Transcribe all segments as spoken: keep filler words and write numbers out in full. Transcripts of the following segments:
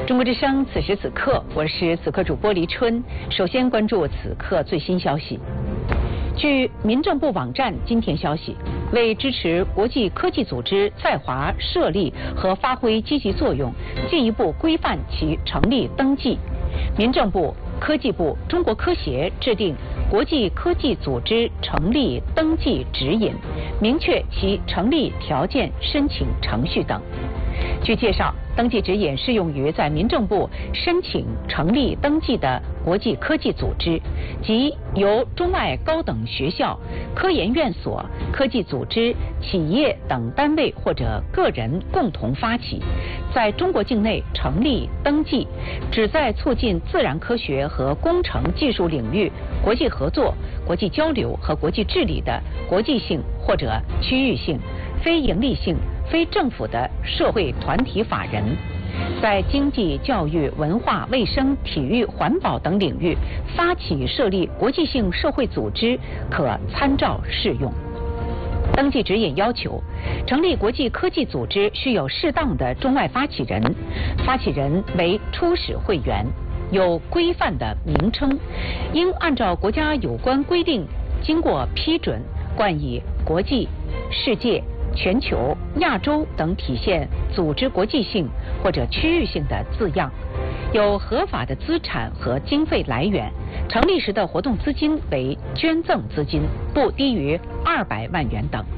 中国之声，此时此刻，我是此刻主播黎春。首先关注此刻最新消息。据民政部网站今天消息，为支持国际科技组织在华设立和发挥积极作用，进一步规范其成立登记，民政部、科技部、中国科协制定国际科技组织成立登记指引，明确其成立条件、申请程序等。据介绍，登记指引适用于在民政部申请成立登记的国际科技组织，即由中外高等学校、科研院所、科技组织、企业等单位或者个人共同发起，在中国境内成立登记，旨在促进自然科学和工程技术领域国际合作、国际交流和国际治理的国际性或者区域性、非营利性、非政府的社会团体法人，在经济、教育、文化、卫生、体育、环保等领域发起设立国际性社会组织，可参照适用。登记指引要求，成立国际科技组织需有适当的中外发起人，发起人为初始会员，有规范的名称，应按照国家有关规定经过批准，冠以国际、世界、全球、亚洲等体现组织国际性或者区域性的字样，有合法的资产和经费来源，成立时的活动资金为捐赠资金，不低于二百万元等。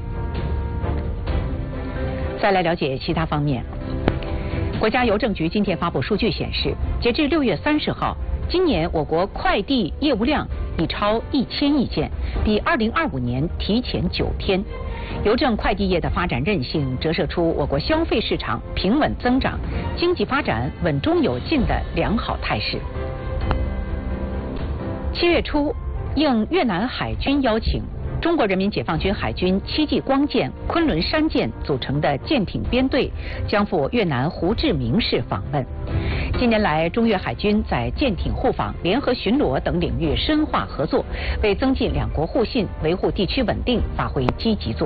再来了解其他方面，国家邮政局今天发布数据显示，截至六月三十号，今年我国快递业务量已超一千亿件，比二零二五年提前九天。邮政快递业的发展韧性，折射出我国消费市场平稳增长、经济发展稳中有进的良好态势。七月初，应越南海军邀请，中国人民解放军海军七级光舰昆仑山舰组成的舰艇编队将赴越南胡志明市访问。近年来，中越海军在舰艇互访、联合巡逻等领域深化合作，为增进两国互信、维护地区稳定发挥积极作用。